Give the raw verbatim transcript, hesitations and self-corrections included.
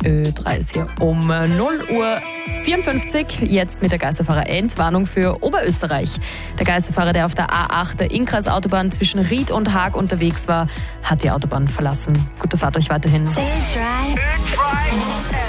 Ö drei ist hier um null Uhr vierundfünfzig. Jetzt mit der Geisterfahrer Endwarnung für Oberösterreich. Der Geisterfahrer, der auf der A acht der Innkreisautobahn zwischen Ried und Haag unterwegs war, hat die Autobahn verlassen. Gute Fahrt euch weiterhin.